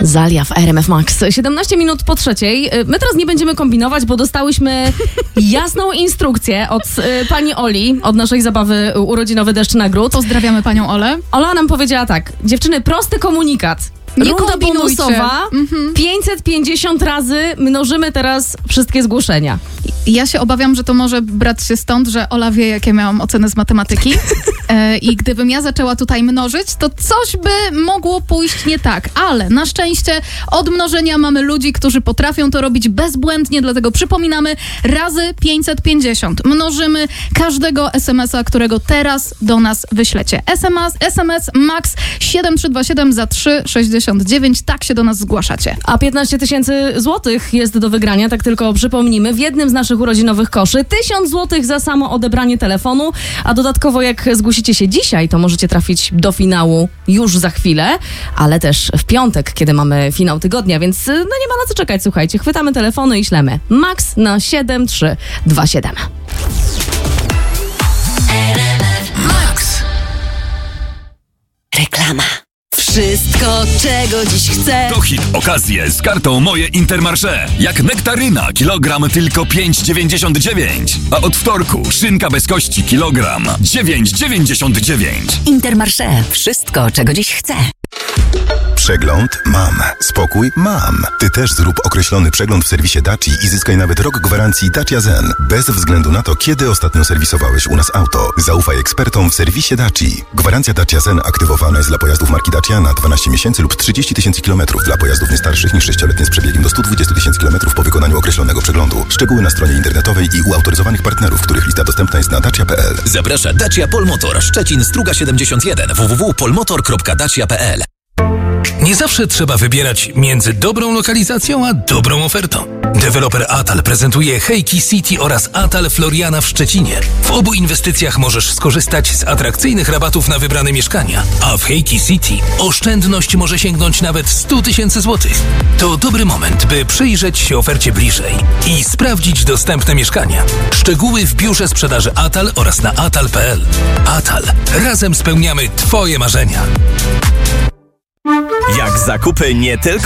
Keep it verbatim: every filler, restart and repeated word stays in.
Zalia w R M F Max. siedemnaście minut po trzeciej. My teraz nie będziemy kombinować, bo dostałyśmy jasną instrukcję od y, pani Oli, od naszej zabawy urodzinowy Deszcz Nagród. Pozdrawiamy panią Olę. Ola nam powiedziała tak: dziewczyny, prosty komunikat. Nie Runda kombinujcie. bonusowa, Mhm. pięćset pięćdziesiąt razy mnożymy teraz wszystkie zgłoszenia. Ja się obawiam, że to może brać się stąd, że Ola wie, jakie miałam oceny z matematyki e, i gdybym ja zaczęła tutaj mnożyć, to coś by mogło pójść nie tak, ale na szczęście od mnożenia mamy ludzi, którzy potrafią to robić bezbłędnie, dlatego przypominamy razy pięćset pięćdziesiąt. Mnożymy każdego es em es a, którego teraz do nas wyślecie. es em es, es em es max siedem trzy dwa siedem za trzy sześćdziesiąt dziewięć, tak się do nas zgłaszacie. A piętnaście tysięcy złotych jest do wygrania, tak tylko przypomnimy, w jednym z naszych urodzinowych koszy. tysiąc złotych za samo odebranie telefonu, a dodatkowo jak zgłosicie się dzisiaj, to możecie trafić do finału już za chwilę, ale też w piątek, kiedy mamy finał tygodnia, więc no nie ma na co czekać, słuchajcie. Chwytamy telefony i ślemy. Max na siedem trzy dwa siedem. Max. Reklama. Wszystko, czego dziś chcę. To hit okazje z kartą Moje Intermarché. Jak nektaryna, kilogram tylko pięć dziewięćdziesiąt dziewięć. A od wtorku szynka bez kości, kilogram dziewięć dziewięćdziesiąt dziewięć. Intermarché. Wszystko, czego dziś chcę. Przegląd mam. Spokój mam. Ty też zrób określony przegląd w serwisie Daci i zyskaj nawet rok gwarancji Dacia Zen. Bez względu na to, kiedy ostatnio serwisowałeś u nas auto. Zaufaj ekspertom w serwisie Daci. Gwarancja Dacia Zen aktywowana jest dla pojazdów marki Dacia na dwanaście miesięcy lub trzydzieści tysięcy kilometrów. Dla pojazdów nie starszych niż sześcioletnie z przebiegiem do stu dwudziestu tysięcy kilometrów po wykonaniu określonego przeglądu. Szczegóły na stronie internetowej i u autoryzowanych partnerów, których lista dostępna jest na dacia kropka p l. Zaprasza Dacia Polmotor, Szczecin, Struga siedemdziesiąt jeden, w w w kropka polmotor kropka dacia kropka p l. Nie zawsze trzeba wybierać między dobrą lokalizacją a dobrą ofertą. Deweloper Atal prezentuje Hejki City oraz Atal Floriana w Szczecinie. W obu inwestycjach możesz skorzystać z atrakcyjnych rabatów na wybrane mieszkania, a w Hejki City oszczędność może sięgnąć nawet stu tysięcy złotych. To dobry moment, by przyjrzeć się ofercie bliżej i sprawdzić dostępne mieszkania. Szczegóły w biurze sprzedaży Atal oraz na atal kropka p l. Atal. Razem spełniamy Twoje marzenia. Jak zakupy nie tylko